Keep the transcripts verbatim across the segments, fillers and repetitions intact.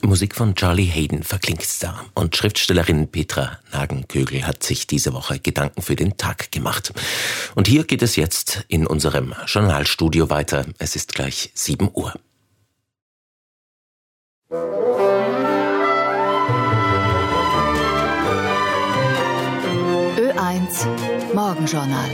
Musik von Charlie Haden verklingt da. Und Schriftstellerin Petra Nagenkögel hat sich diese Woche Gedanken für den Tag gemacht. Und hier geht es jetzt in unserem Journalstudio weiter. Es ist gleich sieben Uhr. Ö eins Morgenjournal.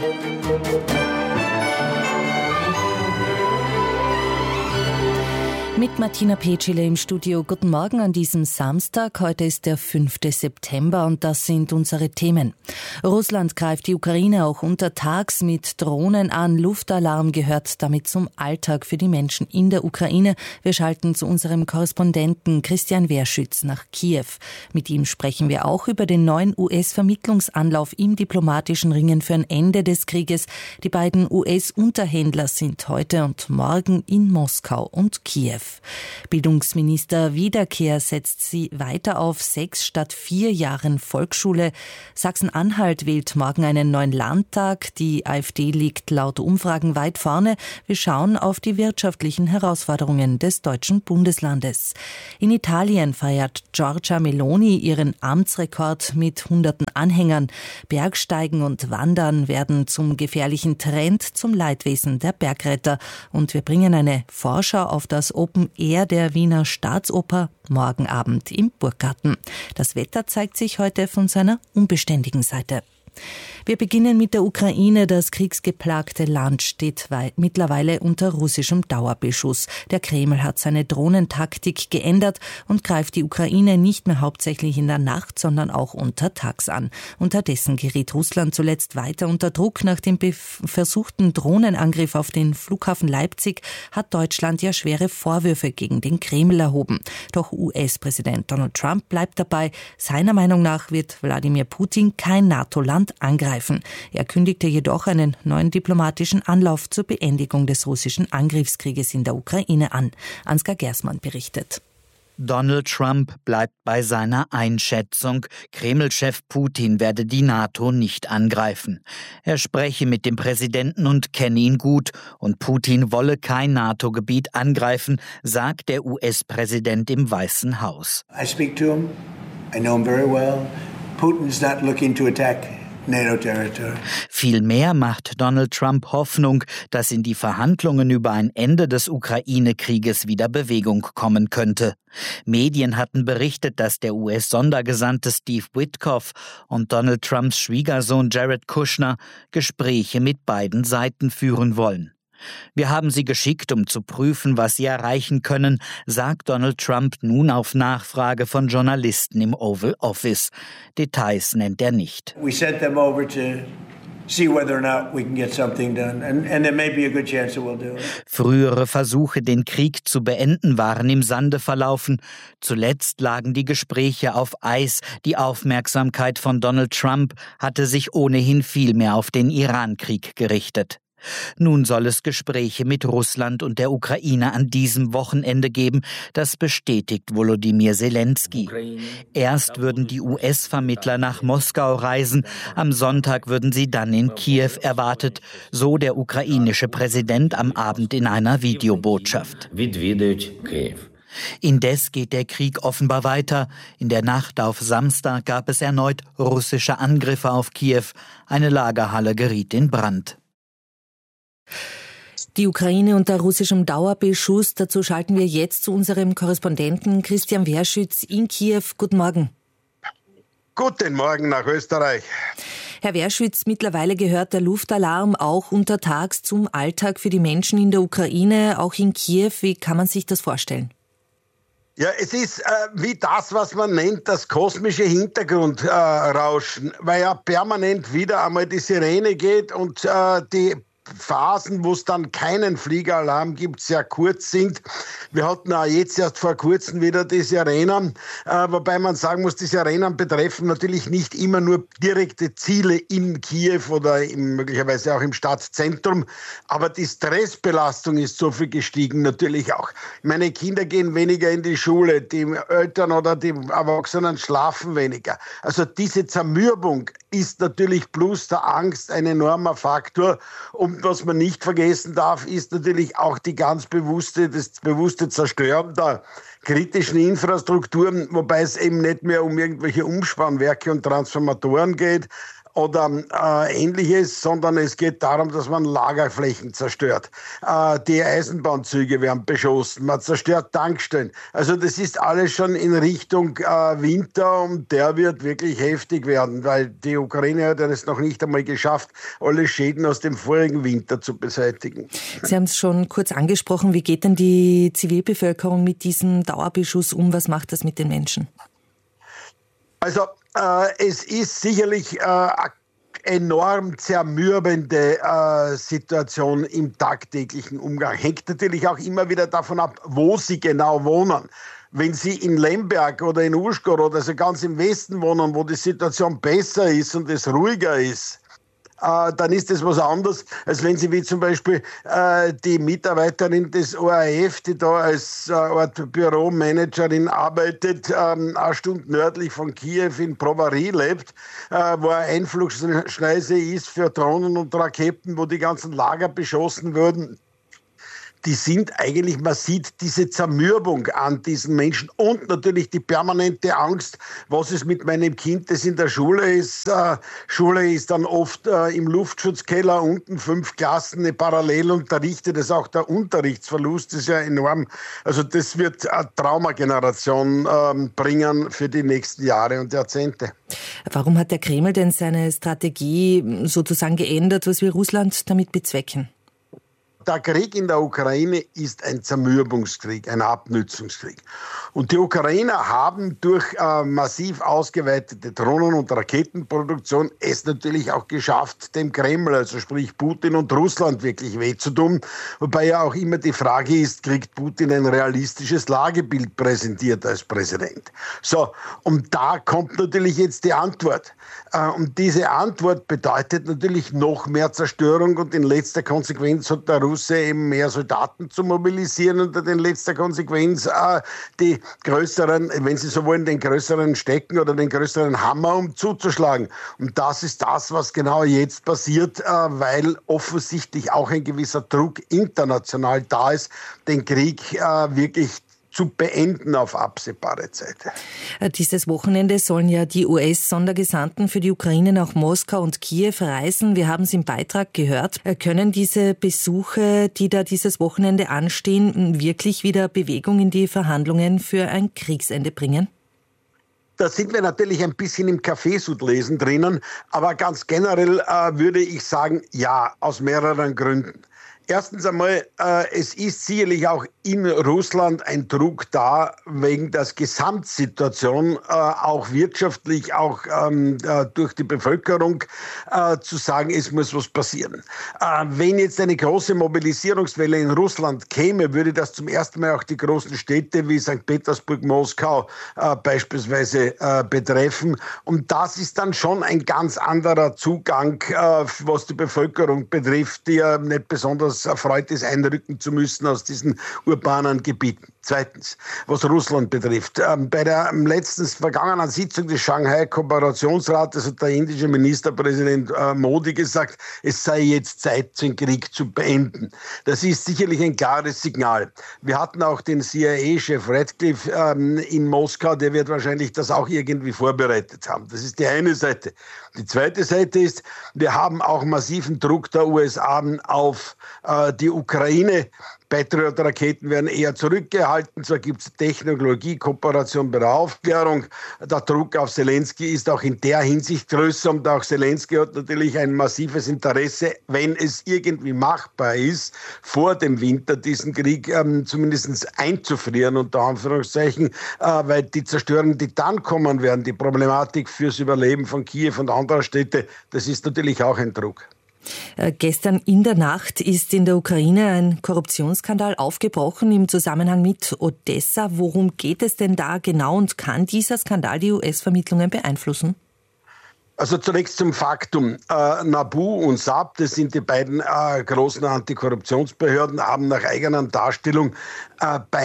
Mit Martina Petschele im Studio. Guten Morgen an diesem Samstag. Heute ist der fünfte September und das sind unsere Themen. Russland greift die Ukraine auch untertags mit Drohnen an. Luftalarm gehört damit zum Alltag für die Menschen in der Ukraine. Wir schalten zu unserem Korrespondenten Christian Wehrschütz nach Kiew. Mit ihm sprechen wir auch über den neuen U S-Vermittlungsanlauf im diplomatischen Ringen für ein Ende des Krieges. Die beiden U S-Unterhändler sind heute und morgen in Moskau und Kiew. Bildungsminister Wiederkehr setzt sie weiter auf sechs statt vier Jahren Volksschule. Sachsen-Anhalt wählt morgen einen neuen Landtag. Die AfD liegt laut Umfragen weit vorne. Wir schauen auf die wirtschaftlichen Herausforderungen des deutschen Bundeslandes. In Italien feiert Giorgia Meloni ihren Amtsrekord mit hunderten Anhängern. Bergsteigen und Wandern werden zum gefährlichen Trend, zum Leidwesen der Bergretter. Und wir bringen eine Vorschau auf das Open Air der Wiener Staatsoper morgen Abend im Burggarten. Das Wetter zeigt sich heute von seiner unbeständigen Seite. Wir beginnen mit der Ukraine. Das kriegsgeplagte Land steht mittlerweile unter russischem Dauerbeschuss. Der Kreml hat seine Drohnentaktik geändert und greift die Ukraine nicht mehr hauptsächlich in der Nacht, sondern auch untertags an. Unterdessen geriet Russland zuletzt weiter unter Druck. Nach dem versuchten Drohnenangriff auf den Flughafen Leipzig hat Deutschland ja schwere Vorwürfe gegen den Kreml erhoben. Doch U S-Präsident Donald Trump bleibt dabei. Seiner Meinung nach wird Wladimir Putin kein NATO-Land angreifen. Er kündigte jedoch einen neuen diplomatischen Anlauf zur Beendigung des russischen Angriffskrieges in der Ukraine an. Ansgar Gersmann berichtet. Donald Trump bleibt bei seiner Einschätzung, Kreml-Chef Putin werde die NATO nicht angreifen. Er spreche mit dem Präsidenten und kenne ihn gut und Putin wolle kein NATO-Gebiet angreifen, sagt der U S-Präsident im Weißen Haus. I speak to him. I know him very well. Putin's not looking to attack NATO territory. Vielmehr macht Donald Trump Hoffnung, dass in die Verhandlungen über ein Ende des Ukraine-Krieges wieder Bewegung kommen könnte. Medien hatten berichtet, dass der U S-Sondergesandte Steve Witkoff und Donald Trumps Schwiegersohn Jared Kushner Gespräche mit beiden Seiten führen wollen. Wir haben sie geschickt, um zu prüfen, was sie erreichen können, sagt Donald Trump nun auf Nachfrage von Journalisten im Oval Office. Details nennt er nicht. We sent them over to see whether or not we can get something done, and, and there may be a good chance that we'll do it. Frühere Versuche, den Krieg zu beenden, waren im Sande verlaufen. Zuletzt lagen die Gespräche auf Eis. Die Aufmerksamkeit von Donald Trump hatte sich ohnehin viel mehr auf den Irankrieg gerichtet. Nun soll es Gespräche mit Russland und der Ukraine an diesem Wochenende geben, das bestätigt Volodymyr Zelensky. Erst würden die U S-Vermittler nach Moskau reisen, am Sonntag würden sie dann in Kiew erwartet, so der ukrainische Präsident am Abend in einer Videobotschaft. Indes geht der Krieg offenbar weiter. In der Nacht auf Samstag gab es erneut russische Angriffe auf Kiew. Eine Lagerhalle geriet in Brand. Die Ukraine unter russischem Dauerbeschuss. Dazu schalten wir jetzt zu unserem Korrespondenten Christian Wehrschütz in Kiew. Guten Morgen. Guten Morgen nach Österreich. Herr Wehrschütz, mittlerweile gehört der Luftalarm auch untertags zum Alltag für die Menschen in der Ukraine, auch in Kiew. Wie kann man sich das vorstellen? Ja, es ist äh, wie das, was man nennt, das kosmische Hintergrundrauschen, äh, weil ja permanent wieder einmal die Sirene geht und äh, die Phasen, wo es dann keinen Fliegeralarm gibt, sehr kurz sind. Wir hatten auch jetzt erst vor kurzem wieder die Sirenen, äh, wobei man sagen muss, die Sirenen betreffen natürlich nicht immer nur direkte Ziele in Kiew oder im, möglicherweise auch im Stadtzentrum, aber die Stressbelastung ist so viel gestiegen natürlich auch. Meine Kinder gehen weniger in die Schule, die Eltern oder die Erwachsenen schlafen weniger. Also diese Zermürbung ist natürlich plus der Angst ein enormer Faktor. Und was man nicht vergessen darf, ist natürlich auch die ganz bewusste, das bewusste Zerstören der kritischen Infrastrukturen, wobei es eben nicht mehr um irgendwelche Umspannwerke und Transformatoren geht oder äh, Ähnliches, sondern es geht darum, dass man Lagerflächen zerstört. Äh, die Eisenbahnzüge werden beschossen, man zerstört Tankstellen. Also das ist alles schon in Richtung äh, Winter und der wird wirklich heftig werden, weil die Ukraine hat es noch nicht einmal geschafft, alle Schäden aus dem vorigen Winter zu beseitigen. Sie haben es schon kurz angesprochen, wie geht denn die Zivilbevölkerung mit diesem Dauerbeschuss um? Was macht das mit den Menschen? Also äh, es ist sicherlich äh, eine enorm zermürbende äh, Situation im tagtäglichen Umgang. Hängt natürlich auch immer wieder davon ab, wo Sie genau wohnen. Wenn Sie in Lemberg oder in Uschgorod oder so ganz im Westen wohnen, wo die Situation besser ist und es ruhiger ist, Äh, dann ist das was anderes, als wenn Sie wie zum Beispiel äh, die Mitarbeiterin des O R F, die da als äh, Art Büromanagerin arbeitet, ähm, eine Stunde nördlich von Kiew in Brovary lebt, äh, wo eine Einflugschneise ist für Drohnen und Raketen, wo die ganzen Lager beschossen wurden. Die sind eigentlich, man sieht diese Zermürbung an diesen Menschen und natürlich die permanente Angst, was ist mit meinem Kind, das in der Schule ist. Äh, Schule ist dann oft äh, im Luftschutzkeller, unten fünf Klassen, eine parallel unterrichtet, das ist auch der Unterrichtsverlust ist ja enorm. Also das wird eine Traumageneration äh, bringen für die nächsten Jahre und Jahrzehnte. Warum hat der Kreml denn seine Strategie sozusagen geändert? Was will Russland damit bezwecken? Der Krieg in der Ukraine ist ein Zermürbungskrieg, ein Abnützungskrieg. Und die Ukrainer haben durch äh, massiv ausgeweitete Drohnen- und Raketenproduktion es natürlich auch geschafft, dem Kreml, also sprich Putin und Russland, wirklich weh zu tun. Wobei ja auch immer die Frage ist, kriegt Putin ein realistisches Lagebild präsentiert als Präsident? So, und da kommt natürlich jetzt die Antwort. Äh, und diese Antwort bedeutet natürlich noch mehr Zerstörung und in letzter Konsequenz hat der Russe eben mehr Soldaten zu mobilisieren und in letzter Konsequenz äh, die größeren, wenn Sie so wollen, den größeren Stecken oder den größeren Hammer, um zuzuschlagen. Und das ist das, was genau jetzt passiert, äh, weil offensichtlich auch ein gewisser Druck international da ist, den Krieg äh, wirklich zu beenden auf absehbare Zeit. Dieses Wochenende sollen ja die U S-Sondergesandten für die Ukraine nach Moskau und Kiew reisen. Wir haben es im Beitrag gehört. Können diese Besuche, die da dieses Wochenende anstehen, wirklich wieder Bewegung in die Verhandlungen für ein Kriegsende bringen? Da sind wir natürlich ein bisschen im Kaffeesudlesen drinnen, aber ganz generell äh, würde ich sagen, ja, aus mehreren Gründen. Erstens einmal, äh, es ist sicherlich auch in Russland ein Druck da, wegen der Gesamtsituation, äh, auch wirtschaftlich, auch ähm, äh, durch die Bevölkerung, äh, zu sagen, es muss was passieren. Äh, wenn jetzt eine große Mobilisierungswelle in Russland käme, würde das zum ersten Mal auch die großen Städte wie Sankt Petersburg, Moskau äh, beispielsweise äh, betreffen. Und das ist dann schon ein ganz anderer Zugang, äh, was die Bevölkerung betrifft, die ja nicht besonders erfreut ist, einrücken zu müssen aus diesen urbanen Gebieten. Zweitens, was Russland betrifft. Ähm, bei der ähm, letztens vergangenen Sitzung des Shanghai-Kooperationsrates hat der indische Ministerpräsident äh, Modi gesagt, es sei jetzt Zeit, den Krieg zu beenden. Das ist sicherlich ein klares Signal. Wir hatten auch den C I A-Chef Radcliffe ähm, in Moskau, der wird wahrscheinlich das auch irgendwie vorbereitet haben. Das ist die eine Seite. Die zweite Seite ist, wir haben auch massiven Druck der U S A auf äh, die Ukraine. Patriot-Raketen werden eher zurückgehalten. Zwar gibt es Technologie-Kooperation bei der Aufklärung. Der Druck auf Zelensky ist auch in der Hinsicht größer. Und auch Zelensky hat natürlich ein massives Interesse, wenn es irgendwie machbar ist, vor dem Winter diesen Krieg ähm, zumindest einzufrieren, unter Anführungszeichen, äh, weil die Zerstörungen, die dann kommen werden, die Problematik fürs Überleben von Kiew und anderer Städte, das ist natürlich auch ein Druck. Äh, gestern in der Nacht ist in der Ukraine ein Korruptionsskandal aufgebrochen im Zusammenhang mit Odessa. Worum geht es denn da genau und kann dieser Skandal die U S-Vermittlungen beeinflussen? Also zunächst zum Faktum. Äh, NABU und S A P, das sind die beiden äh, großen Antikorruptionsbehörden, haben nach eigener Darstellung äh, beim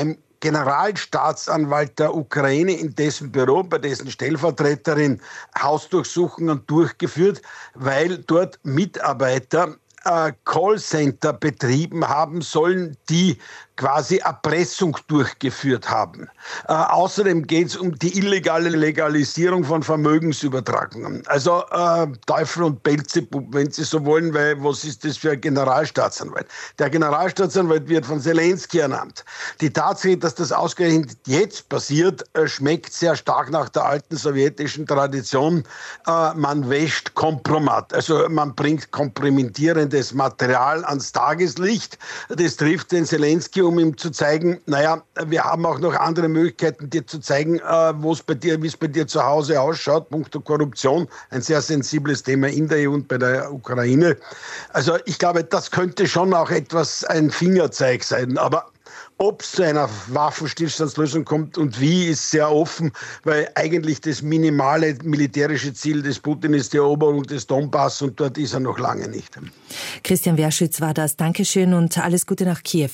Generalstaatsanwalt der Ukraine in dessen Büro, bei dessen Stellvertreterin Hausdurchsuchungen durchgeführt, weil dort Mitarbeiter äh, Callcenter betrieben haben sollen, die quasi Erpressung durchgeführt haben. Äh, außerdem geht es um die illegale Legalisierung von Vermögensübertragungen. Also äh, Teufel und Beelzebub, wenn Sie so wollen, weil was ist das für ein Generalstaatsanwalt? Der Generalstaatsanwalt wird von Zelensky ernannt. Die Tatsache, dass das ausgerechnet jetzt passiert, äh, schmeckt sehr stark nach der alten sowjetischen Tradition. Äh, man wäscht Kompromat, also man bringt kompromittierendes Material ans Tageslicht. Das trifft den Zelensky, um ihm zu zeigen, naja, wir haben auch noch andere Möglichkeiten, dir zu zeigen, äh, wo es bei dir, wie es bei dir zu Hause ausschaut, punkto Korruption, ein sehr sensibles Thema in der E U und bei der Ukraine. Also ich glaube, das könnte schon auch etwas ein Fingerzeig sein, aber ob es zu einer Waffenstillstandslösung kommt und wie, ist sehr offen, weil eigentlich das minimale militärische Ziel des Putin ist die Eroberung des Donbass und dort ist er noch lange nicht. Christian Werschütz war das. Dankeschön und alles Gute nach Kiew.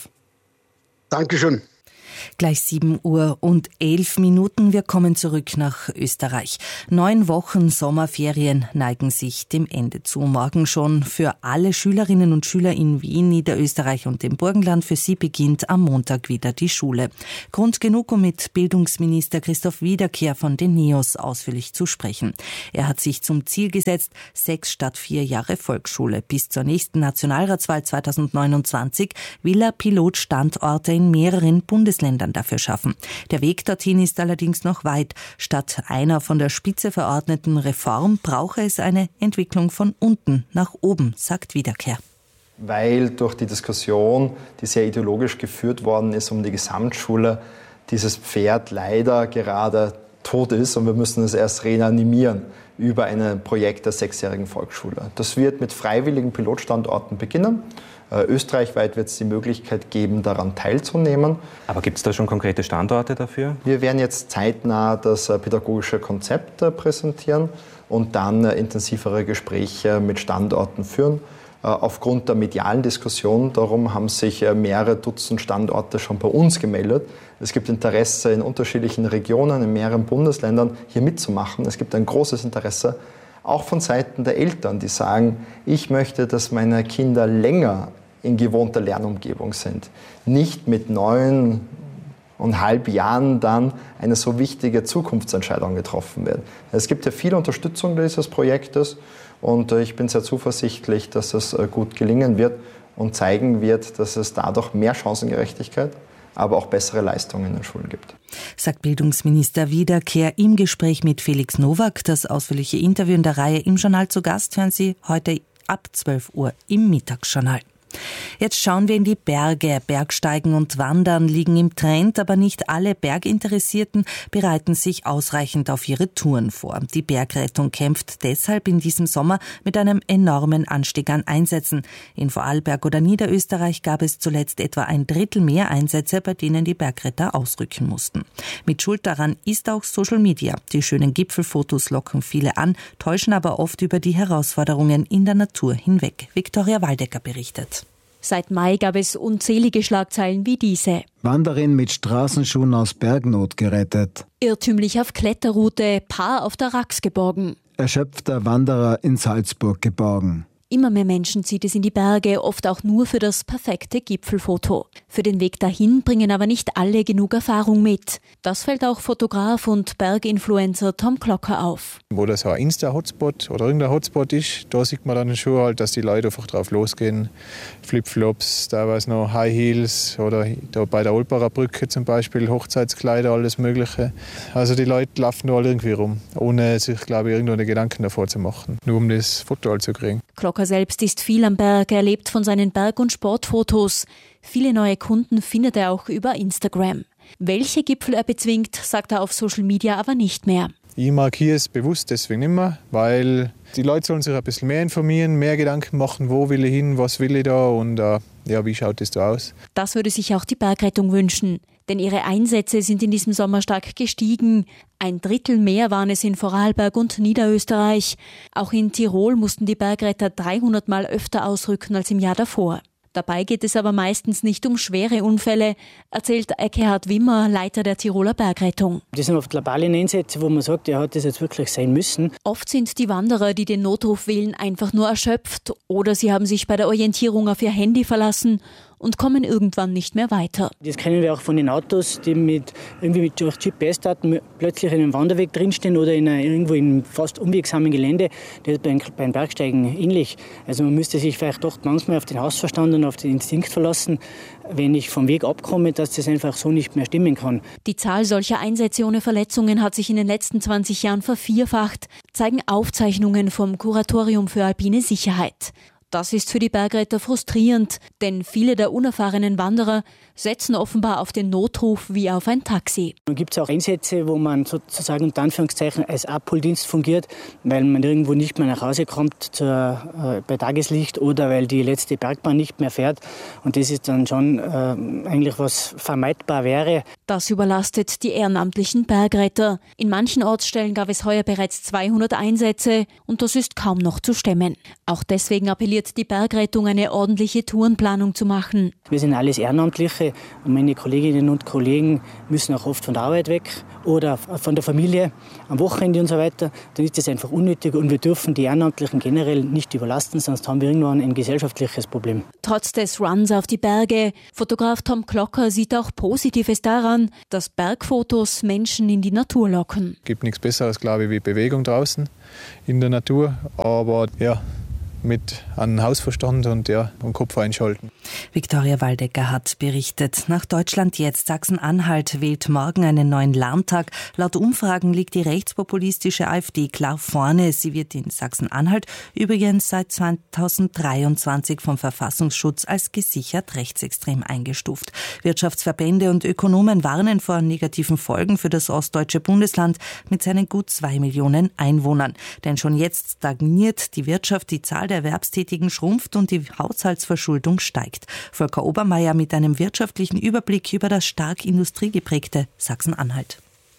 Dankeschön. Gleich sieben Uhr und elf Minuten. Wir kommen zurück nach Österreich. Neun Wochen Sommerferien neigen sich dem Ende zu. Morgen schon für alle Schülerinnen und Schüler in Wien, Niederösterreich und dem Burgenland. Für sie beginnt am Montag wieder die Schule. Grund genug, um mit Bildungsminister Christoph Wiederkehr von den NEOS ausführlich zu sprechen. Er hat sich zum Ziel gesetzt, sechs statt vier Jahre Volksschule. Bis zur nächsten Nationalratswahl zweitausendneunundzwanzig will er Pilotstandorte in mehreren Bundesländern dafür schaffen. Der Weg dorthin ist allerdings noch weit. Statt einer von der Spitze verordneten Reform brauche es eine Entwicklung von unten nach oben, sagt Wiederkehr. Weil durch die Diskussion, die sehr ideologisch geführt worden ist um die Gesamtschule, dieses Pferd leider gerade tot ist und wir müssen es erst reanimieren über ein Projekt der sechsjährigen Volksschule. Das wird mit freiwilligen Pilotstandorten beginnen. Österreichweit wird es die Möglichkeit geben, daran teilzunehmen. Aber gibt es da schon konkrete Standorte dafür? Wir werden jetzt zeitnah das pädagogische Konzept präsentieren und dann intensivere Gespräche mit Standorten führen. Aufgrund der medialen Diskussion darum haben sich mehrere Dutzend Standorte schon bei uns gemeldet. Es gibt Interesse in unterschiedlichen Regionen, in mehreren Bundesländern hier mitzumachen. Es gibt ein großes Interesse auch von Seiten der Eltern, die sagen, ich möchte, dass meine Kinder länger in gewohnter Lernumgebung sind. Nicht mit neun und halb Jahren dann eine so wichtige Zukunftsentscheidung getroffen wird. Es gibt ja viel Unterstützung dieses Projektes und ich bin sehr zuversichtlich, dass es gut gelingen wird und zeigen wird, dass es dadurch mehr Chancengerechtigkeit, aber auch bessere Leistungen in den Schulen gibt. Sagt Bildungsminister Wiederkehr im Gespräch mit Felix Nowak. Das ausführliche Interview in der Reihe im Journal zu Gast hören Sie heute ab zwölf Uhr im Mittagsjournal. Jetzt schauen wir in die Berge. Bergsteigen und Wandern liegen im Trend, aber nicht alle Berginteressierten bereiten sich ausreichend auf ihre Touren vor. Die Bergrettung kämpft deshalb in diesem Sommer mit einem enormen Anstieg an Einsätzen. In Vorarlberg oder Niederösterreich gab es zuletzt etwa ein Drittel mehr Einsätze, bei denen die Bergretter ausrücken mussten. Mit Schuld daran ist auch Social Media. Die schönen Gipfelfotos locken viele an, täuschen aber oft über die Herausforderungen in der Natur hinweg. Viktoria Waldecker berichtet. Seit Mai gab es unzählige Schlagzeilen wie diese. Wanderin mit Straßenschuhen aus Bergnot gerettet. Irrtümlich auf Kletterroute, Paar auf der Rax geborgen. Erschöpfter Wanderer in Salzburg geborgen. Immer mehr Menschen zieht es in die Berge, oft auch nur für das perfekte Gipfelfoto. Für den Weg dahin bringen aber nicht alle genug Erfahrung mit. Das fällt auch Fotograf und Berginfluencer Tom Klocker auf. Wo das ein Insta-Hotspot oder irgendein Hotspot ist, da sieht man dann schon halt, dass die Leute einfach drauf losgehen. Flipflops, teilweise noch High Heels oder da bei der Olperer Brücke zum Beispiel Hochzeitskleider, alles Mögliche. Also die Leute laufen da alle irgendwie rum, ohne sich, glaube ich, irgendeine Gedanken davor zu machen, nur um das Foto halt zu kriegen. Klocker selbst ist viel am Berg, er lebt von seinen Berg- und Sportfotos. Viele neue Kunden findet er auch über Instagram. Welche Gipfel er bezwingt, sagt er auf Social Media aber nicht mehr. Ich markiere es bewusst deswegen nicht mehr, weil die Leute sollen sich ein bisschen mehr informieren, mehr Gedanken machen, wo will ich hin, was will ich da und äh, ja, wie schaut es da aus. Das würde sich auch die Bergrettung wünschen, denn ihre Einsätze sind in diesem Sommer stark gestiegen. Ein Drittel mehr waren es in Vorarlberg und Niederösterreich. Auch in Tirol mussten die Bergretter dreihundert Mal öfter ausrücken als im Jahr davor. Dabei geht es aber meistens nicht um schwere Unfälle, erzählt Eckhard Wimmer, Leiter der Tiroler Bergrettung. Das sind oft globale Einsätze, wo man sagt, ja, hat das jetzt wirklich sein müssen. Oft sind die Wanderer, die den Notruf wählen, einfach nur erschöpft oder sie haben sich bei der Orientierung auf ihr Handy verlassen und kommen irgendwann nicht mehr weiter. Das kennen wir auch von den Autos, die mit, irgendwie mit durch G P S-Daten plötzlich in einem Wanderweg drinstehen oder in einer, irgendwo in fast unwegsamen Gelände. Das ist beim, beim Bergsteigen ähnlich. Also man müsste sich vielleicht doch manchmal auf den Hausverstand und auf den Instinkt verlassen, wenn ich vom Weg abkomme, dass das einfach so nicht mehr stimmen kann. Die Zahl solcher Einsätze ohne Verletzungen hat sich in den letzten zwanzig Jahren vervierfacht, zeigen Aufzeichnungen vom Kuratorium für alpine Sicherheit. Das ist für die Bergretter frustrierend, denn viele der unerfahrenen Wanderer setzen offenbar auf den Notruf wie auf ein Taxi. Dann gibt es auch Einsätze, wo man sozusagen unter Anführungszeichen als Abholdienst fungiert, weil man irgendwo nicht mehr nach Hause kommt zur, äh, bei Tageslicht oder weil die letzte Bergbahn nicht mehr fährt. Und das ist dann schon äh, eigentlich was vermeidbar wäre. Das überlastet die ehrenamtlichen Bergretter. In manchen Ortsstellen gab es heuer bereits zweihundert Einsätze und das ist kaum noch zu stemmen. Auch deswegen appelliert die Bergrettung, eine ordentliche Tourenplanung zu machen. Wir sind alles Ehrenamtliche und meine Kolleginnen und Kollegen müssen auch oft von der Arbeit weg oder von der Familie am Wochenende und so weiter. Dann ist das einfach unnötig und wir dürfen die Ehrenamtlichen generell nicht überlasten, sonst haben wir irgendwann ein gesellschaftliches Problem. Trotz des Runs auf die Berge, Fotograf Tom Klocker sieht auch Positives daran, dass Bergfotos Menschen in die Natur locken. Es gibt nichts Besseres, glaube ich, wie Bewegung draußen in der Natur, aber ja, mit an Hausverstand und ja, den Kopf einschalten. Viktoria Waldecker hat berichtet. Nach Deutschland jetzt. Sachsen-Anhalt wählt morgen einen neuen Landtag. Laut Umfragen liegt die rechtspopulistische AfD klar vorne. Sie wird in Sachsen-Anhalt übrigens seit zweitausenddreiundzwanzig vom Verfassungsschutz als gesichert rechtsextrem eingestuft. Wirtschaftsverbände und Ökonomen warnen vor negativen Folgen für das ostdeutsche Bundesland mit seinen gut zwei Millionen Einwohnern. Denn schon jetzt stagniert die Wirtschaft, die Zahl der Erwerbstätigen schrumpft und die Haushaltsverschuldung steigt. Volker Obermeier mit einem wirtschaftlichen Überblick über das stark industriegeprägte Sachsen-Anhalt.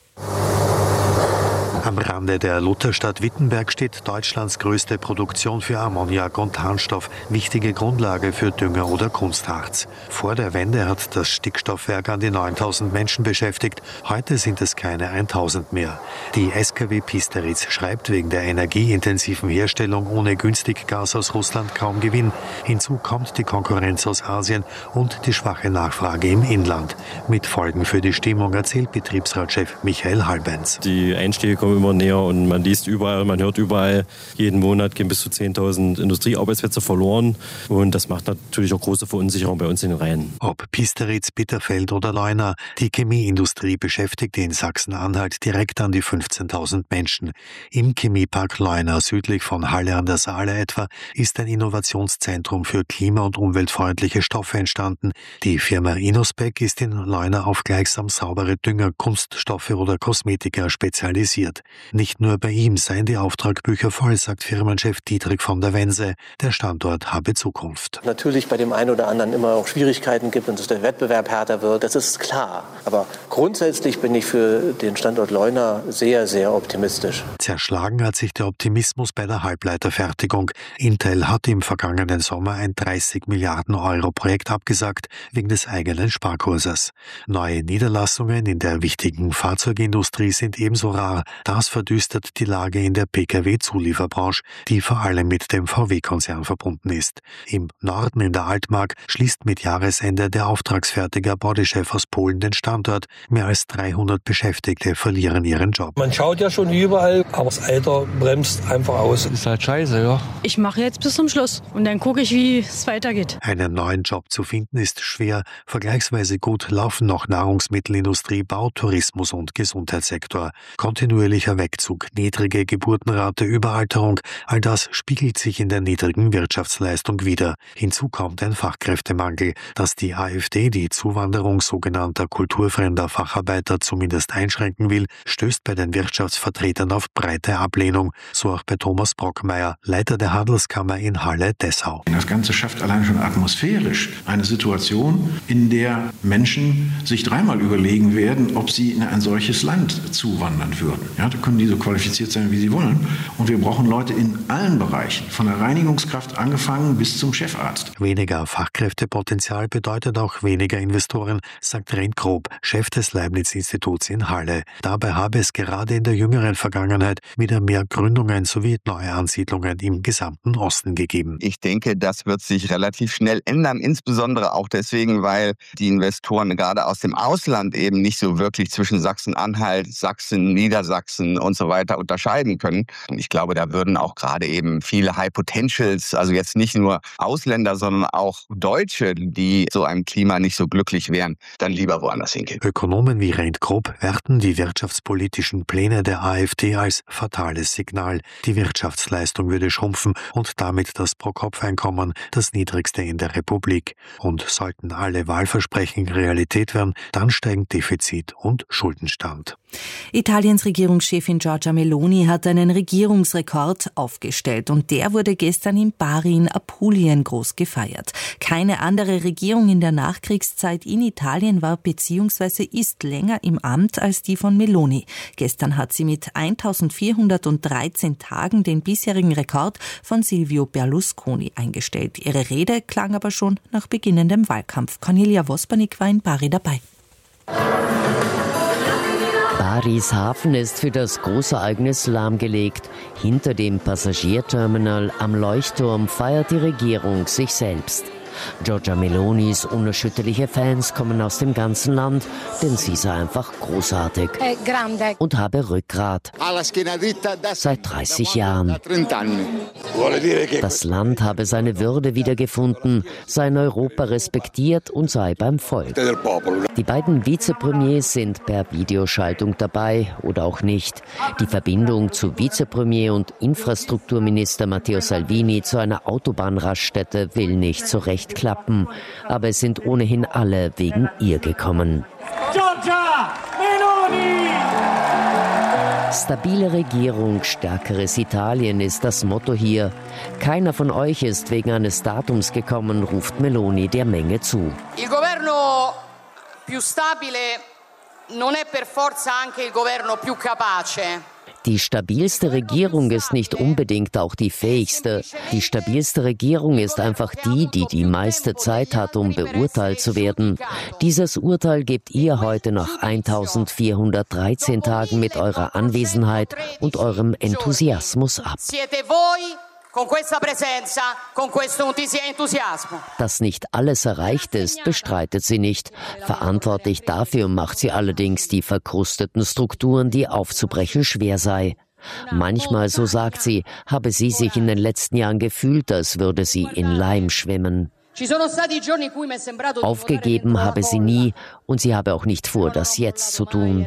Am Rande der Lutherstadt Wittenberg steht Deutschlands größte Produktion für Ammoniak und Harnstoff, wichtige Grundlage für Dünger oder Kunstharz. Vor der Wende hat das Stickstoffwerk an die neuntausend Menschen beschäftigt, heute sind es keine tausend mehr. Die S K W Piesteritz schreibt wegen der energieintensiven Herstellung ohne Günstiggas aus Russland kaum Gewinn. Hinzu kommt die Konkurrenz aus Asien und die schwache Nachfrage im Inland. Mit Folgen für die Stimmung, erzählt Betriebsratschef Michael Halbenz. Die Einstiege kommen immer näher und man liest überall, man hört überall, jeden Monat gehen bis zu zehntausend Industriearbeitsplätze verloren und das macht natürlich auch große Verunsicherung bei uns in den Reihen. Ob Piesteritz, Bitterfeld oder Leuna, die Chemieindustrie beschäftigt in Sachsen-Anhalt direkt an die fünfzehntausend Menschen. Im Chemiepark Leuna, südlich von Halle an der Saale etwa, ist ein Innovationszentrum für klima- und umweltfreundliche Stoffe entstanden. Die Firma Innospec ist in Leuna auf gleichsam saubere Dünger, Kunststoffe oder Kosmetika spezialisiert. Nicht nur bei ihm seien die Auftragbücher voll, sagt Firmenchef Dietrich von der Wense. Der Standort habe Zukunft. Natürlich bei dem einen oder anderen immer auch Schwierigkeiten gibt und dass der Wettbewerb härter wird, das ist klar. Aber grundsätzlich bin ich für den Standort Leuna sehr, sehr optimistisch. Zerschlagen hat sich der Optimismus bei der Halbleiterfertigung. Intel hat im vergangenen Sommer ein dreißig Milliarden Euro Projekt abgesagt, wegen des eigenen Sparkurses. Neue Niederlassungen in der wichtigen Fahrzeugindustrie sind ebenso rar. Das verdüstert die Lage in der P K W-Zulieferbranche, die vor allem mit dem V W-Konzern verbunden ist. Im Norden in der Altmark schließt mit Jahresende der Auftragsfertiger Bodychef aus Polen den Standort. Mehr als dreihundert Beschäftigte verlieren ihren Job. Man schaut ja schon überall, aber das Alter bremst einfach aus. Ist halt scheiße, ja. Ich mache jetzt bis zum Schluss und dann gucke ich, wie es weitergeht. Einen neuen Job zu finden ist schwer. Vergleichsweise gut laufen noch Nahrungsmittelindustrie, Bau, Tourismus und Gesundheitssektor. Kontinuierlicher Wegzug, niedrige Geburtenrate, Überalterung, all das spiegelt sich in der niedrigen Wirtschaftsleistung wider. Hinzu kommt ein Fachkräftemangel. Dass die AfD die Zuwanderung sogenannter kulturfremder Facharbeiter zumindest einschränken will, stößt bei den Wirtschaftsvertretern auf breite Ablehnung, so auch bei Thomas Brockmeier, Leiter der Handelskammer in Halle-Dessau. Das Ganze schafft allein schon atmosphärisch eine Situation, in der Menschen sich dreimal überlegen werden, ob sie in ein solches Land zuwandern würden. Ja, Zertifikate können die so qualifiziert sein, wie sie wollen. Und wir brauchen Leute in allen Bereichen, von der Reinigungskraft angefangen bis zum Chefarzt. Weniger Fachkräftepotenzial bedeutet auch weniger Investoren, sagt Rent Grob, Chef des Leibniz-Instituts in Halle. Dabei habe es gerade in der jüngeren Vergangenheit wieder mehr Gründungen sowie neue Ansiedlungen im gesamten Osten gegeben. Ich denke, das wird sich relativ schnell ändern, insbesondere auch deswegen, weil die Investoren gerade aus dem Ausland eben nicht so wirklich zwischen Sachsen-Anhalt, Sachsen, Niedersachsen und so weiter unterscheiden können. Und ich glaube, da würden auch gerade eben viele High Potentials, also jetzt nicht nur Ausländer, sondern auch Deutsche, die so einem Klima nicht so glücklich wären, dann lieber woanders hingehen. Ökonomen wie Rent Grob werten die wirtschaftspolitischen Pläne der AfD als fatales Signal. Die Wirtschaftsleistung würde schrumpfen und damit das Pro-Kopf-Einkommen das niedrigste in der Republik. Und sollten alle Wahlversprechen Realität werden, dann steigen Defizit und Schuldenstand. Italiens Regierungschefin Giorgia Meloni hat einen Regierungsrekord aufgestellt und der wurde gestern in Bari in Apulien groß gefeiert. Keine andere Regierung in der Nachkriegszeit in Italien war bzw. ist länger im Amt als die von Meloni. Gestern hat sie mit eintausendvierhundertdreizehn Tagen den bisherigen Rekord von Silvio Berlusconi eingestellt. Ihre Rede klang aber schon nach beginnendem Wahlkampf. Cornelia Vospanik war in Bari dabei. Baris Hafen ist für das Großereignis lahmgelegt. Hinter dem Passagierterminal am Leuchtturm feiert die Regierung sich selbst. Giorgia Melonis unerschütterliche Fans kommen aus dem ganzen Land, denn sie sei einfach großartig und habe Rückgrat. Seit dreißig Jahren. Das Land habe seine Würde wiedergefunden, sei in Europa respektiert und sei beim Volk. Die beiden Vizepremiers sind per Videoschaltung dabei oder auch nicht. Die Verbindung zu Vizepremier und Infrastrukturminister Matteo Salvini zu einer Autobahnraststätte will nicht so recht klappen, aber es sind ohnehin alle wegen ihr gekommen. Giorgia Meloni! Stabile Regierung, stärkeres Italien ist das Motto hier. Keiner von euch ist wegen eines Datums gekommen, ruft Meloni der Menge zu. Il governo più stabile non è per forza anche il governo più capace. Die stabilste Regierung ist nicht unbedingt auch die fähigste. Die stabilste Regierung ist einfach die, die die meiste Zeit hat, um beurteilt zu werden. Dieses Urteil gebt ihr heute nach eintausendvierhundertdreizehn Tagen mit eurer Anwesenheit und eurem Enthusiasmus ab. Dass nicht alles erreicht ist, bestreitet sie nicht. Verantwortlich dafür macht sie allerdings die verkrusteten Strukturen, die aufzubrechen schwer sei. Manchmal, so sagt sie, habe sie sich in den letzten Jahren gefühlt, als würde sie in Leim schwimmen. Aufgegeben habe sie nie und sie habe auch nicht vor, das jetzt zu tun.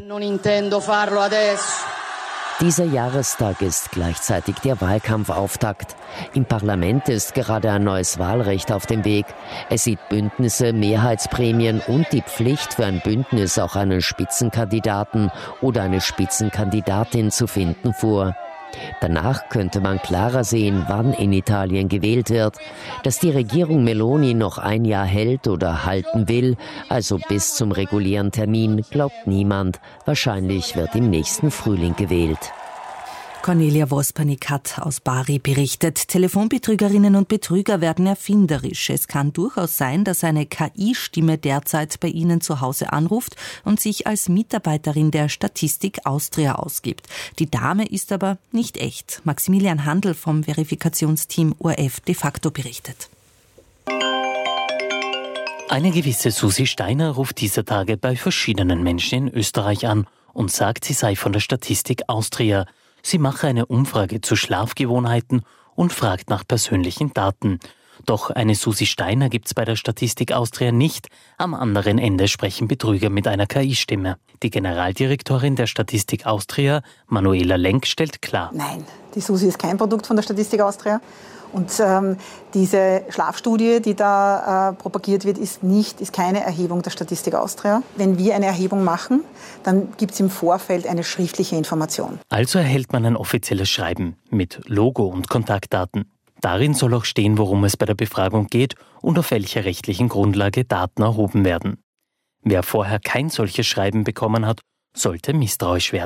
Dieser Jahrestag ist gleichzeitig der Wahlkampfauftakt. Im Parlament ist gerade ein neues Wahlrecht auf dem Weg. Es sieht Bündnisse, Mehrheitsprämien und die Pflicht für ein Bündnis auch einen Spitzenkandidaten oder eine Spitzenkandidatin zu finden vor. Danach könnte man klarer sehen, wann in Italien gewählt wird. Dass die Regierung Meloni noch ein Jahr hält oder halten will, also bis zum regulären Termin, glaubt niemand. Wahrscheinlich wird im nächsten Frühling gewählt. Cornelia Vospanik hat aus Bari berichtet. Telefonbetrügerinnen und Betrüger werden erfinderisch. Es kann durchaus sein, dass eine K I-Stimme derzeit bei Ihnen zu Hause anruft und sich als Mitarbeiterin der Statistik Austria ausgibt. Die Dame ist aber nicht echt. Maximilian Handel vom Verifikationsteam O R F de facto berichtet. Eine gewisse Susi Steiner ruft dieser Tage bei verschiedenen Menschen in Österreich an und sagt, sie sei von der Statistik Austria. Sie mache eine Umfrage zu Schlafgewohnheiten und fragt nach persönlichen Daten. Doch eine Susi Steiner gibt's bei der Statistik Austria nicht. Am anderen Ende sprechen Betrüger mit einer K I-Stimme. Die Generaldirektorin der Statistik Austria, Manuela Lenk, stellt klar: Nein, die Susi ist kein Produkt von der Statistik Austria. Und ähm, diese Schlafstudie, die da äh, propagiert wird, ist nicht, ist keine Erhebung der Statistik Austria. Wenn wir eine Erhebung machen, dann gibt es im Vorfeld eine schriftliche Information. Also erhält man ein offizielles Schreiben mit Logo und Kontaktdaten. Darin soll auch stehen, worum es bei der Befragung geht und auf welcher rechtlichen Grundlage Daten erhoben werden. Wer vorher kein solches Schreiben bekommen hat, sollte misstrauisch werden.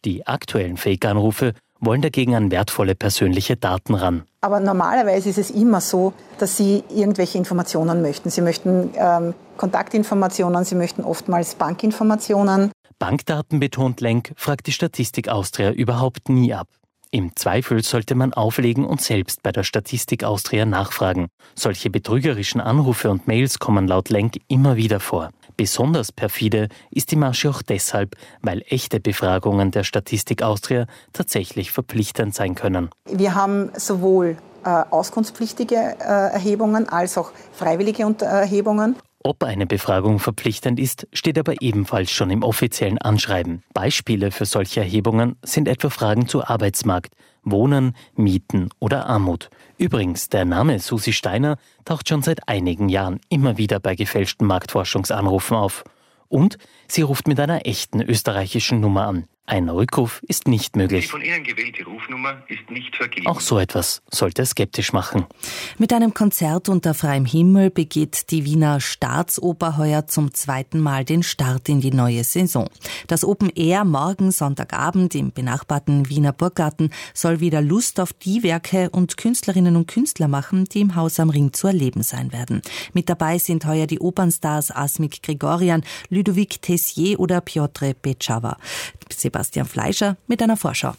Die aktuellen Fake-Anrufe wollen dagegen an wertvolle persönliche Daten ran. Aber normalerweise ist es immer so, dass Sie irgendwelche Informationen möchten. Sie möchten ähm, Kontaktinformationen, Sie möchten oftmals Bankinformationen. Bankdaten, betont Lenk, fragt die Statistik Austria überhaupt nie ab. Im Zweifel sollte man auflegen und selbst bei der Statistik Austria nachfragen. Solche betrügerischen Anrufe und Mails kommen laut Lenk immer wieder vor. Besonders perfide ist die Masche auch deshalb, weil echte Befragungen der Statistik Austria tatsächlich verpflichtend sein können. Wir haben sowohl äh, auskunftspflichtige äh, Erhebungen als auch freiwillige Erhebungen. Ob eine Befragung verpflichtend ist, steht aber ebenfalls schon im offiziellen Anschreiben. Beispiele für solche Erhebungen sind etwa Fragen zu Arbeitsmarkt, Wohnen, Mieten oder Armut. Übrigens, der Name Susi Steiner taucht schon seit einigen Jahren immer wieder bei gefälschten Marktforschungsanrufen auf. Und sie ruft mit einer echten österreichischen Nummer an. Ein Rückruf ist nicht möglich. Die von Ihnen gewählte Rufnummer ist nicht vergeben. Auch so etwas sollte skeptisch machen. Mit einem Konzert unter freiem Himmel begeht die Wiener Staatsoper heuer zum zweiten Mal den Start in die neue Saison. Das Open Air morgen Sonntagabend im benachbarten Wiener Burggarten soll wieder Lust auf die Werke und Künstlerinnen und Künstler machen, die im Haus am Ring zu erleben sein werden. Mit dabei sind heuer die Opernstars Asmik Grigorian, Ludovic Tessier oder Piotr Beczava. Sebastian Fleischer mit einer Vorschau.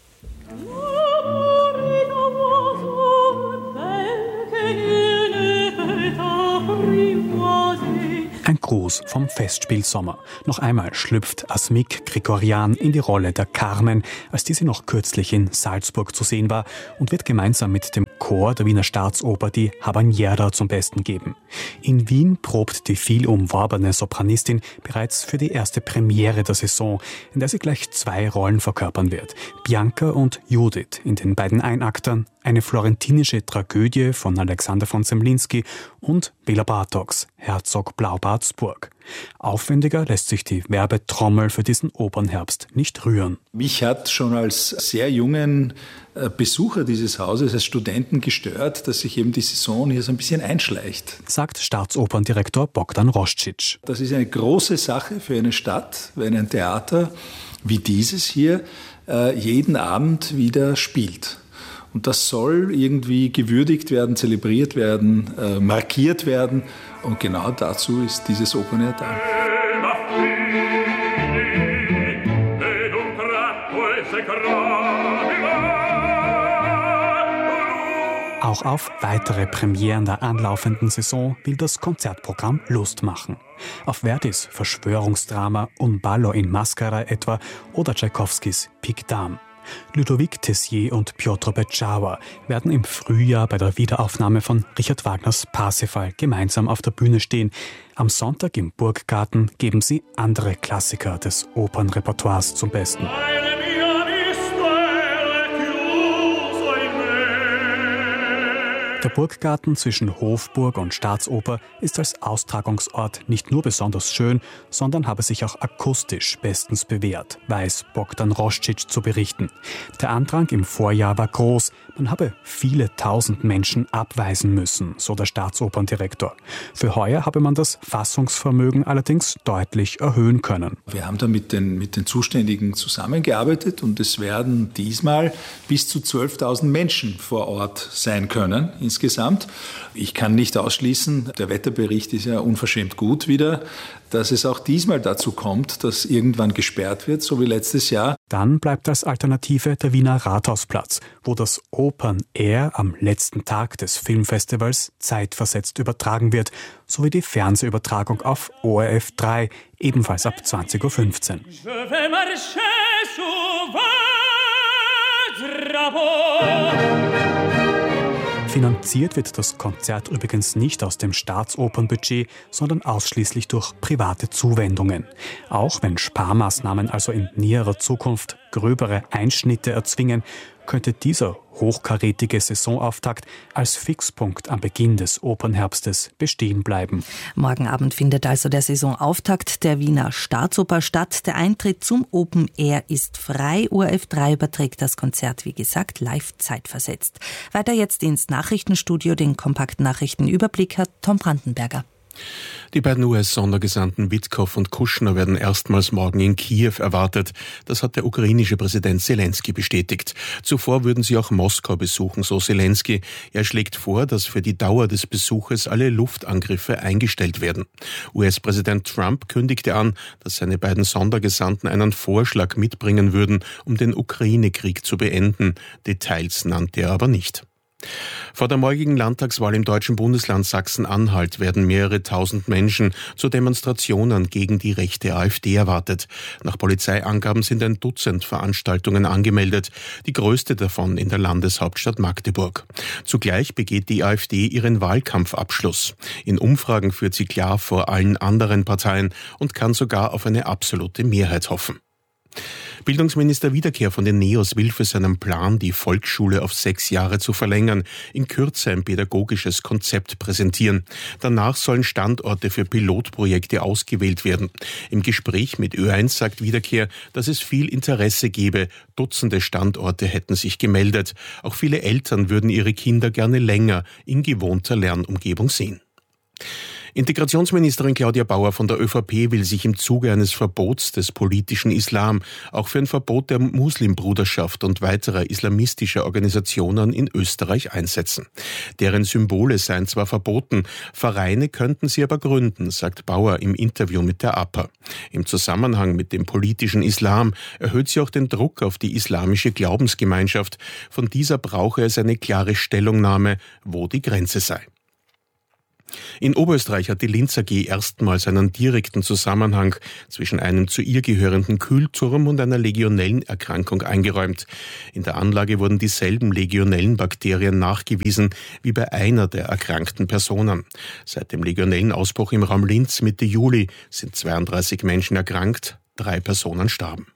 Ein Gruß vom Festspielsommer. Noch einmal schlüpft Asmik Grigorian in die Rolle der Carmen, als diese noch kürzlich in Salzburg zu sehen war, und wird gemeinsam mit dem Chor der Wiener Staatsoper die Habanera zum Besten geben. In Wien probt die viel umworbene Sopranistin bereits für die erste Premiere der Saison, in der sie gleich zwei Rollen verkörpern wird. Bianca und Judith in den beiden Einaktern, eine florentinische Tragödie von Alexander von Zemlinsky und Bela Bartoks, Herzog Blaubartsburg. Aufwendiger lässt sich die Werbetrommel für diesen Opernherbst nicht rühren. Mich hat schon als sehr jungen Besucher dieses Hauses, als Studenten gestört, dass sich eben die Saison hier so ein bisschen einschleicht. Sagt Staatsoperndirektor Bogdan Roscic. Das ist eine große Sache für eine Stadt, wenn ein Theater wie dieses hier jeden Abend wieder spielt. Und das soll irgendwie gewürdigt werden, zelebriert werden, äh, markiert werden. Und genau dazu ist dieses Open Air da. Auch auf weitere Premieren der anlaufenden Saison will das Konzertprogramm Lust machen. Auf Verdis Verschwörungsdrama Un ballo in Maschera etwa oder Tschaikowskis Pik Dame. Ludovic Tessier und Piotr Beczava werden im Frühjahr bei der Wiederaufnahme von Richard Wagners Parsifal gemeinsam auf der Bühne stehen. Am Sonntag im Burggarten geben sie andere Klassiker des Opernrepertoires zum Besten. Der Burggarten zwischen Hofburg und Staatsoper ist als Austragungsort nicht nur besonders schön, sondern habe sich auch akustisch bestens bewährt, weiß Bogdan Roscic zu berichten. Der Andrang im Vorjahr war groß, man habe viele tausend Menschen abweisen müssen, so der Staatsoperndirektor. Für heuer habe man das Fassungsvermögen allerdings deutlich erhöhen können. Wir haben da mit den, mit den Zuständigen zusammengearbeitet und es werden diesmal bis zu zwölftausend Menschen vor Ort sein können. Insgesamt. Ich kann nicht ausschließen, der Wetterbericht ist ja unverschämt gut wieder, dass es auch diesmal dazu kommt, dass irgendwann gesperrt wird, so wie letztes Jahr. Dann bleibt als Alternative der Wiener Rathausplatz, wo das Open Air am letzten Tag des Filmfestivals zeitversetzt übertragen wird, sowie die Fernsehübertragung auf O R F drei, ebenfalls ab zwanzig Uhr fünfzehn. Finanziert wird das Konzert übrigens nicht aus dem Staatsopernbudget, sondern ausschließlich durch private Zuwendungen. Auch wenn Sparmaßnahmen also in näherer Zukunft gröbere Einschnitte erzwingen, könnte dieser hochkarätige Saisonauftakt als Fixpunkt am Beginn des Opernherbstes bestehen bleiben. Morgen Abend findet also der Saisonauftakt der Wiener Staatsoper statt. Der Eintritt zum Open Air ist frei. O R F drei überträgt das Konzert, wie gesagt, live zeitversetzt. Weiter jetzt ins Nachrichtenstudio. Den kompakten Nachrichtenüberblick hat Tom Brandenberger. Die beiden U S-Sondergesandten Witkow und Kushner werden erstmals morgen in Kiew erwartet. Das hat der ukrainische Präsident Selenskyj bestätigt. Zuvor würden sie auch Moskau besuchen, so Selenskyj. Er schlägt vor, dass für die Dauer des Besuches alle Luftangriffe eingestellt werden. U S-Präsident Trump kündigte an, dass seine beiden Sondergesandten einen Vorschlag mitbringen würden, um den Ukraine-Krieg zu beenden. Details nannte er aber nicht. Vor der morgigen Landtagswahl im deutschen Bundesland Sachsen-Anhalt werden mehrere tausend Menschen zu Demonstrationen gegen die rechte AfD erwartet. Nach Polizeiangaben sind ein Dutzend Veranstaltungen angemeldet, die größte davon in der Landeshauptstadt Magdeburg. Zugleich begeht die AfD ihren Wahlkampfabschluss. In Umfragen führt sie klar vor allen anderen Parteien und kann sogar auf eine absolute Mehrheit hoffen. Bildungsminister Wiederkehr von den Neos will für seinen Plan, die Volksschule auf sechs Jahre zu verlängern, in Kürze ein pädagogisches Konzept präsentieren. Danach sollen Standorte für Pilotprojekte ausgewählt werden. Im Gespräch mit Ö eins sagt Wiederkehr, dass es viel Interesse gebe. Dutzende Standorte hätten sich gemeldet. Auch viele Eltern würden ihre Kinder gerne länger in gewohnter Lernumgebung sehen. Integrationsministerin Claudia Bauer von der ÖVP will sich im Zuge eines Verbots des politischen Islam auch für ein Verbot der Muslimbruderschaft und weiterer islamistischer Organisationen in Österreich einsetzen. Deren Symbole seien zwar verboten, Vereine könnten sie aber gründen, sagt Bauer im Interview mit der A P A. Im Zusammenhang mit dem politischen Islam erhöht sie auch den Druck auf die islamische Glaubensgemeinschaft. Von dieser brauche es eine klare Stellungnahme, wo die Grenze sei. In Oberösterreich hat die Linz A G erstmals einen direkten Zusammenhang zwischen einem zu ihr gehörenden Kühlturm und einer Legionellenerkrankung eingeräumt. In der Anlage wurden dieselben Legionellenbakterien nachgewiesen wie bei einer der erkrankten Personen. Seit dem Legionellenausbruch im Raum Linz Mitte Juli sind zweiunddreißig Menschen erkrankt, drei Personen starben.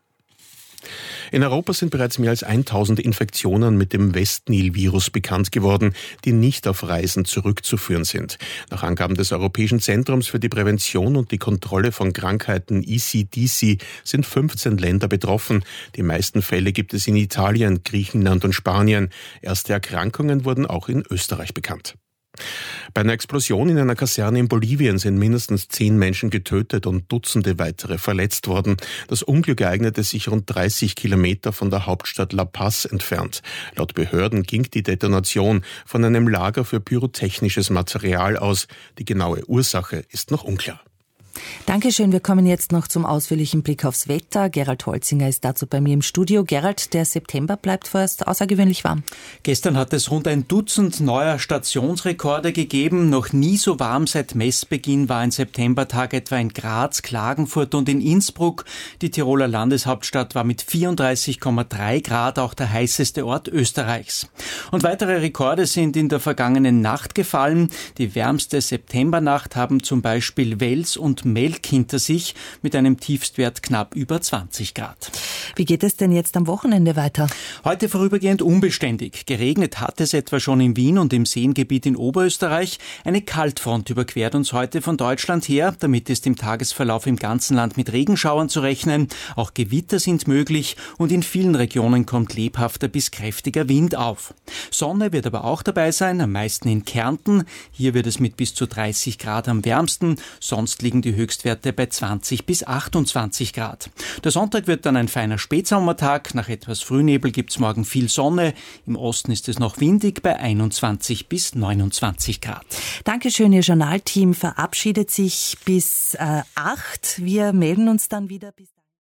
In Europa sind bereits mehr als tausend Infektionen mit dem Westnil-Virus bekannt geworden, die nicht auf Reisen zurückzuführen sind. Nach Angaben des Europäischen Zentrums für die Prävention und die Kontrolle von Krankheiten E C D C sind fünfzehn Länder betroffen. Die meisten Fälle gibt es in Italien, Griechenland und Spanien. Erste Erkrankungen wurden auch in Österreich bekannt. Bei einer Explosion in einer Kaserne in Bolivien sind mindestens zehn Menschen getötet und Dutzende weitere verletzt worden. Das Unglück ereignete sich rund dreißig Kilometer von der Hauptstadt La Paz entfernt. Laut Behörden ging die Detonation von einem Lager für pyrotechnisches Material aus. Die genaue Ursache ist noch unklar. Dankeschön. Wir kommen jetzt noch zum ausführlichen Blick aufs Wetter. Gerald Holzinger ist dazu bei mir im Studio. Gerald, der September bleibt vorerst außergewöhnlich warm. Gestern hat es rund ein Dutzend neuer Stationsrekorde gegeben. Noch nie so warm seit Messbeginn war ein Septembertag etwa in Graz, Klagenfurt und in Innsbruck. Die Tiroler Landeshauptstadt war mit vierunddreißig Komma drei Grad auch der heißeste Ort Österreichs. Und weitere Rekorde sind in der vergangenen Nacht gefallen. Die wärmste Septembernacht haben zum Beispiel Wels und Melk hinter sich mit einem Tiefstwert knapp über zwanzig Grad. Wie geht es denn jetzt am Wochenende weiter? Heute vorübergehend unbeständig. Geregnet hat es etwa schon in Wien und im Seengebiet in Oberösterreich. Eine Kaltfront überquert uns heute von Deutschland her. Damit ist im Tagesverlauf im ganzen Land mit Regenschauern zu rechnen. Auch Gewitter sind möglich und in vielen Regionen kommt lebhafter bis kräftiger Wind auf. Sonne wird aber auch dabei sein, am meisten in Kärnten. Hier wird es mit bis zu dreißig Grad am wärmsten. Sonst liegen die Höchstwerte bei zwanzig bis achtundzwanzig Grad. Der Sonntag wird dann ein feiner Spätsommertag. Nach etwas Frühnebel gibt es morgen viel Sonne. Im Osten ist es noch windig bei einundzwanzig bis neunundzwanzig Grad. Dankeschön, Ihr Journalteam verabschiedet sich bis äh, acht. Wir melden uns dann wieder bis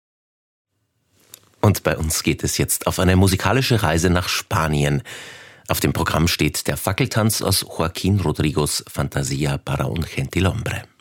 Und bei uns geht es jetzt auf eine musikalische Reise nach Spanien. Auf dem Programm steht der Fackeltanz aus Joaquín Rodrigos Fantasia para un Gentilhombre.